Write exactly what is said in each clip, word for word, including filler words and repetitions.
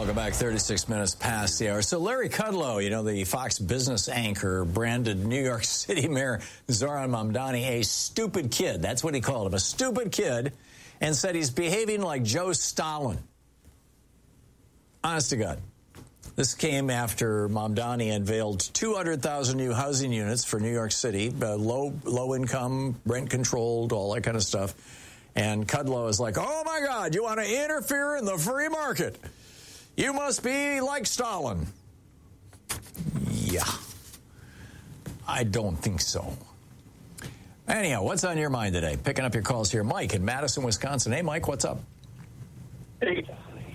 Welcome back. thirty-six minutes past the hour. So Larry Kudlow, you know, the Fox Business anchor, branded New York City Mayor Zohran Mamdani a stupid kid. That's what he called him, a stupid kid, and said he's behaving like Joe Stalin. Honest to God. This came after Mamdani unveiled two hundred thousand new housing units for New York City, uh, low low income, rent controlled, all that kind of stuff. And Kudlow is like, oh, my God, you want to interfere in the free market? You must be like Stalin. Yeah. I don't think so. Anyhow, what's on your mind today? Picking up your calls here. Mike in Madison, Wisconsin. Hey, Mike, what's up? Hey.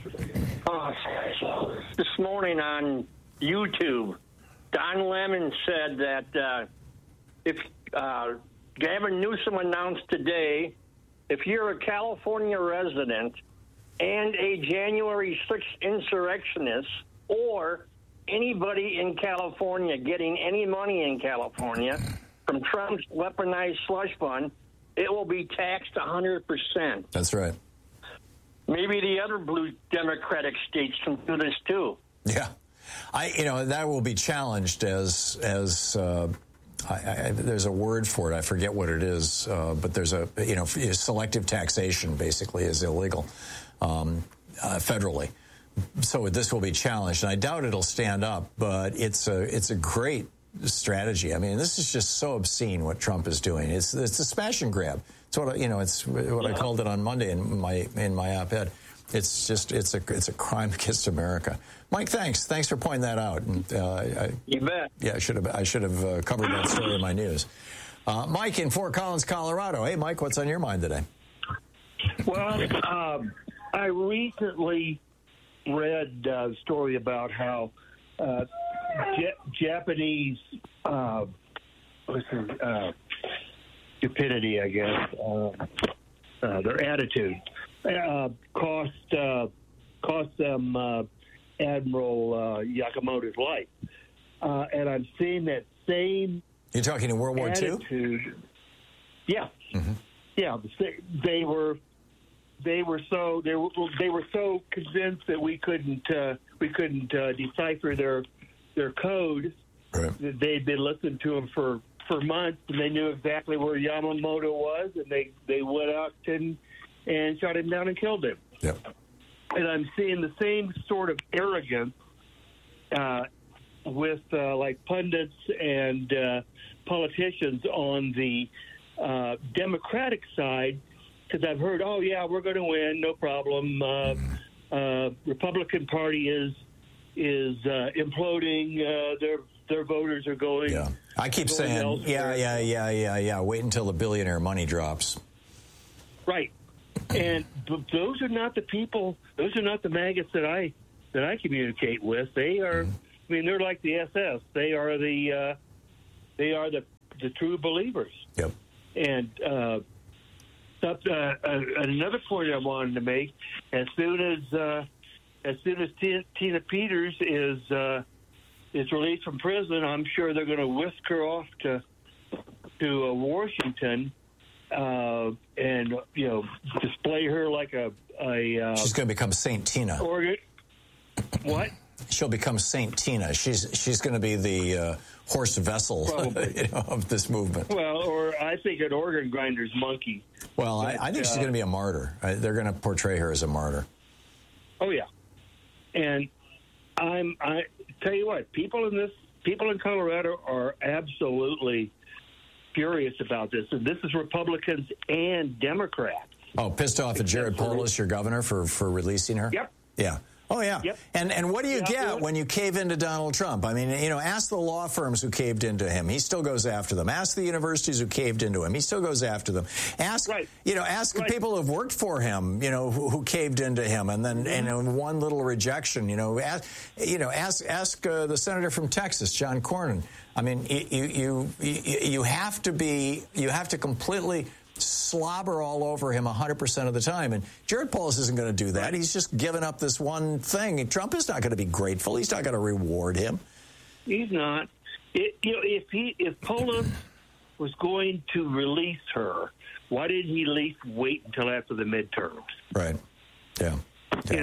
Uh, this morning on YouTube, Don Lemon said that uh, if uh, Gavin Newsom announced today, if you're a California resident and a January sixth insurrectionist or anybody in California getting any money in California from Trump's weaponized slush fund, it will be taxed one hundred percent. That's right. Maybe the other blue Democratic states can do this too. Yeah. I, you know, that will be challenged as, as, uh, I, I, there's a word for it. I forget what it is, uh, but there's a, you know, selective taxation basically is illegal um, uh, federally. So this will be challenged, and I doubt it'll stand up. But it's a it's a great strategy. I mean, this is just so obscene what Trump is doing. It's it's a smash and grab. It's what I, you know. It's what yeah. I called it on Monday in my in my op-ed. It's just it's a it's a crime against America. Mike, thanks thanks for pointing that out. And, uh, I, you bet. Yeah, I should have I should have uh, covered that story in my news. Uh, Mike in Fort Collins, Colorado. Hey, Mike, what's on your mind today? Well, um, I recently read a story about how uh, J- Japanese uh, listen, uh, stupidity, I guess, uh, uh, their attitude uh, cost uh, cost them uh, Admiral uh, Yamamoto's life, uh, and I'm seeing that same. You're talking in World War Two? Yeah, mm-hmm. yeah. They were. They were so they were they were so convinced that we couldn't uh, we couldn't uh, decipher their their code. Right. That they'd been listening to them for, for months, and they knew exactly where Yamamoto was, and they, they went out and and shot him down and killed him. Yep. And I'm seeing the same sort of arrogance uh, with uh, like pundits and uh, politicians on the uh, Democratic side. Because I've heard, oh, yeah, we're going to win, no problem. Uh, uh, Republican Party is is uh, imploding. Uh, their their voters are going. Yeah, I keep saying, elsewhere. yeah, yeah, yeah, yeah, yeah. Wait until the billionaire money drops. Right, and th- those are not the people. Those are not the maggots that I that I communicate with. They are. Mm-hmm. I mean, they're like the S S. They are the uh, they are the the true believers. Yep. And. Uh, Uh, uh, another point I wanted to make: as soon as uh, as soon as T- Tina Peters is uh, is released from prison, I'm sure they're going to whisk her off to to uh, Washington uh, and you know display her like a a. Uh, She's going to become Saint Tina. Organ. What? She'll become Saint Tina. She's she's going to be the uh, horse vessel you know, of this movement. Well, or I think an organ grinder's monkey. Well, but, I, I think uh, she's going to be a martyr. I, they're going to portray her as a martyr. Oh yeah, and I'm I tell you what, people in this people in Colorado are absolutely furious about this, and this is Republicans and Democrats. Oh, pissed off at Jared Polis, your governor, for for releasing her. Yep. Yeah. Oh, yeah. Yep. And and what do you yep. get when you cave into Donald Trump? I mean, you know, ask the law firms who caved into him. He still goes after them. Ask the universities who caved into him. He still goes after them. Ask, right. you know, ask right. the people who have worked for him, you know, who, who caved into him. And then, mm-hmm. and in one little rejection, you know, ask, you know, ask, ask uh, the senator from Texas, John Cornyn. I mean, you, you, you, you have to be, you have to completely slobber all over him one hundred percent of the time. And Jared Polis isn't going to do that. He's just given up this one thing. Trump is not going to be grateful. He's not going to reward him. He's not. It, you know, if he if Polis was going to release her, why didn't he at least wait until after the midterms? Right. Yeah. yeah. You know,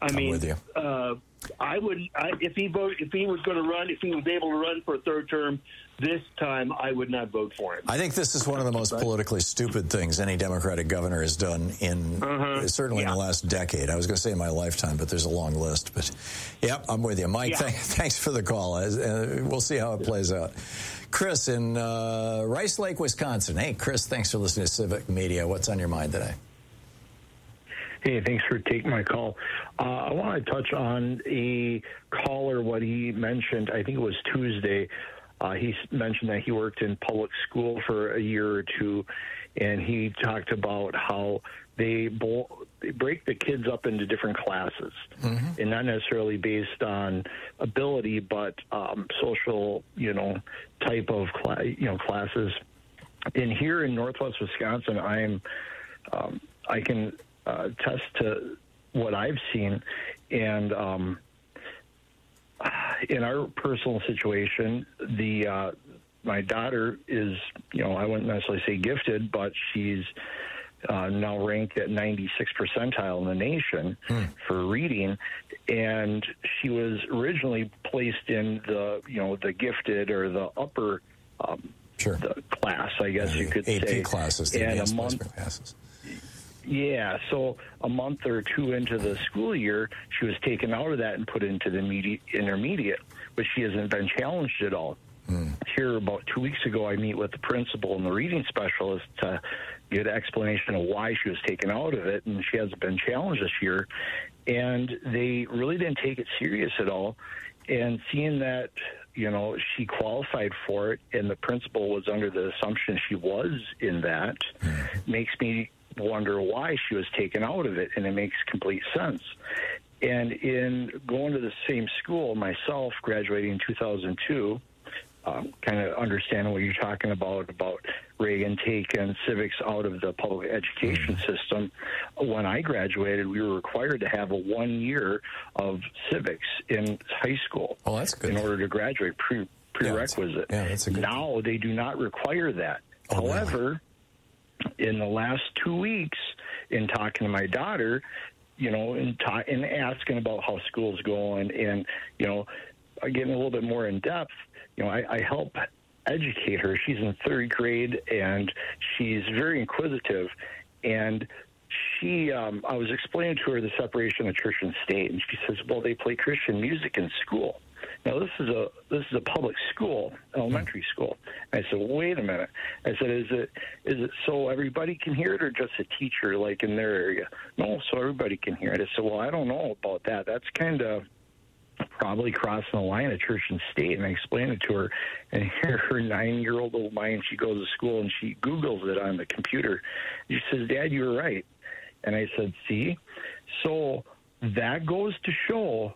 I I'm mean, with you. Uh, I would, I, if he vote, if he was going to run, if he was able to run for a third term this time, I would not vote for him. I think this is one of the most politically stupid things any Democratic governor has done in uh-huh. certainly yeah. in the last decade. I was going to say in my lifetime, but there's a long list. But yeah, I'm with you, Mike. Yeah. Th- thanks for the call. Uh, we'll see how it plays out. Chris in uh, Rice Lake, Wisconsin. Hey, Chris, thanks for listening to Civic Media. What's on your mind today? Hey, thanks for taking my call. Uh, I want to touch on a caller, what he mentioned, I think it was Tuesday. Uh, he mentioned that he worked in public school for a year or two, and he talked about how they, bo- they break the kids up into different classes, mm-hmm. and not necessarily based on ability, but um, social, you know, type of cl- you know classes. And here in Northwest Wisconsin, I'm um, I can. Uh, test to what I've seen, and um, in our personal situation, the uh, my daughter is, you know, I wouldn't necessarily say gifted, but she's uh, now ranked at ninety-six percentile in the nation hmm. for reading, and she was originally placed in the, you know, the gifted or the upper um, sure. the class, I guess yeah, you could A P say. classes, the and advanced a month. placement classes. Yeah, so a month or two into the school year, she was taken out of that and put into the immediate, intermediate, but she hasn't been challenged at all. Mm. Here, about two weeks ago, I meet with the principal and the reading specialist to get an explanation of why she was taken out of it, and she hasn't been challenged this year. And they really didn't take it serious at all. And seeing that, you know, she qualified for it, and the principal was under the assumption she was in that, mm. makes me wonder why she was taken out of it, and it makes complete sense. And in going to the same school myself, graduating in two thousand two, um, kind of understanding what you're talking about, about Reagan taking civics out of the public education mm-hmm. system. When I graduated, we were required to have a one year of civics in high school. Oh, that's good. In order to graduate, pre- prerequisite. Yeah, that's, yeah, that's a good now thing. They do not require that. Oh, However, really? In the last two weeks, in talking to my daughter, you know, and, ta- and asking about how school's going, and, you know, getting a little bit more in depth, you know, I, I help educate her. She's in third grade, and she's very inquisitive. And she, um, I was explaining to her the separation of church and state, and she says, well, they play Christian music in school. Now, this is a this is a public school, elementary school. And I said, well, wait a minute. I said, is it is it so everybody can hear it, or just a teacher, like in their area? No, so everybody can hear it. I said, well, I don't know about that. That's kind of probably crossing the line of church and state. And I explained it to her, and here her nine-year-old little mind, she goes to school, and she Googles it on the computer. She says, Dad, you were right. And I said, see? So that goes to show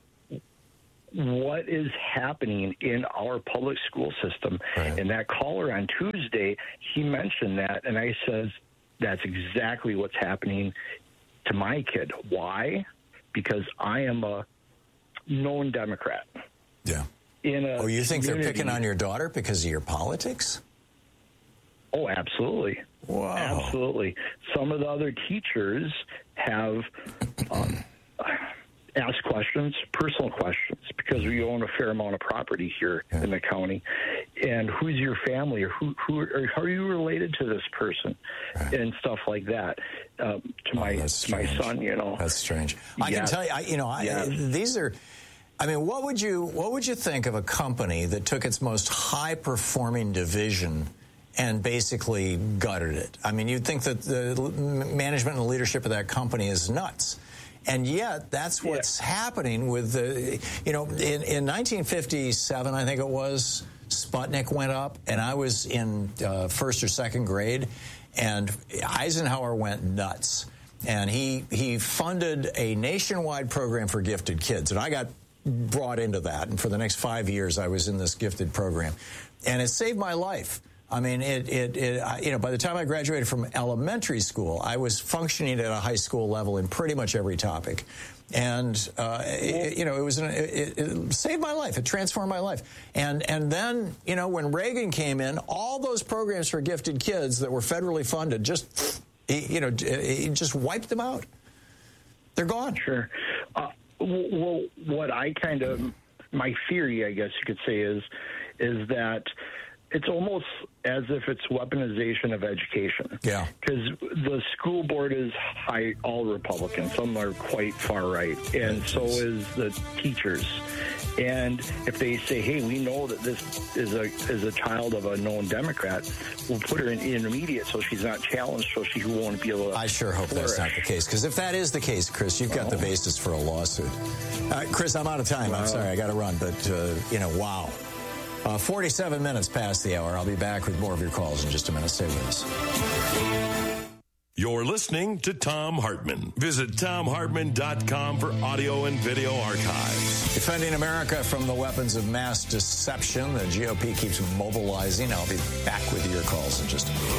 what is happening in our public school system. Right. And that caller on Tuesday, he mentioned that, and I says, that's exactly what's happening to my kid. Why? Because I am a known Democrat. Yeah. In a oh, you think community. They're picking on your daughter because of your politics? Oh, absolutely. Wow. Absolutely. Some of the other teachers have um, asked questions, personal questions, because we own a fair amount of property here yeah. in the county. And who's your family, or who, who or how are you related to this person, right. and stuff like that. Um, to oh, my to my son, you know, that's strange. I yeah. can tell you, I, you know, I, yeah. these are. I mean, what would you what would you think of a company that took its most high performing division and basically gutted it? I mean, you'd think that the management and the leadership of that company is nuts. And yet, that's what's yeah. happening with the, you know, in, in nineteen fifty-seven, I think it was, Sputnik went up, and I was in uh, first or second grade, and Eisenhower went nuts. And he, he funded a nationwide program for gifted kids, and I got brought into that. And for the next five years, I was in this gifted program. And it saved my life. I mean, it, it, it, you know, by the time I graduated from elementary school, I was functioning at a high school level in pretty much every topic. And, uh, it, you know, it was, an, it, it saved my life. It transformed my life. And, and then, you know, when Reagan came in, all those programs for gifted kids that were federally funded just, you know, it just wiped them out. They're gone. Sure. Uh, my kind of my theory, I guess you could say, is is that it's almost as if it's weaponization of education. Yeah. Because the school board is high, all Republican. Some are quite far right. And so is the teachers. And if they say, hey, we know that this is a is a child of a known Democrat, we'll put her in intermediate so she's not challenged, so she won't be able to I sure hope flourish. that's not the case, because if that is the case, Chris, you've got oh. the basis for a lawsuit. Uh, Chris, I'm out of time. Wow. I'm sorry, I got to run. But, uh, you know, wow. Uh, forty-seven minutes past the hour. I'll be back with more of your calls in just a minute. Stay with us. You're listening to Thom Hartmann. Visit Thom Hartmann dot com for audio and video archives. Defending America from the weapons of mass deception. The G O P keeps mobilizing. I'll be back with your calls in just a minute.